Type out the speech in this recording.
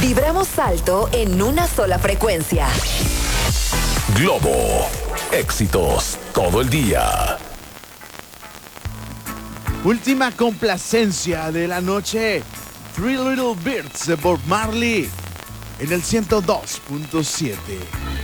Vibramos alto en una sola frecuencia. Globo. Éxitos todo el día. Última complacencia de la noche. Three Little Birds de Bob Marley en el 102.7.